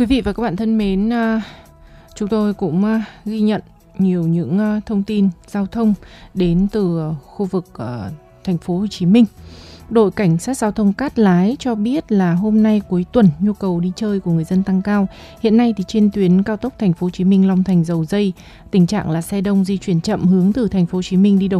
Quý vị và các bạn thân mến, chúng tôi cũng ghi nhận nhiều những thông tin giao thông đến từ khu vực thành phố Hồ Chí Minh. Đội Cảnh sát Giao thông Cát Lái cho biết là hôm nay cuối tuần nhu cầu đi chơi của người dân tăng cao. Hiện nay thì trên tuyến cao tốc thành phố Hồ Chí Minh Long Thành Dầu Giây, tình trạng là xe đông di chuyển chậm hướng từ thành phố Hồ Chí Minh đi Đồng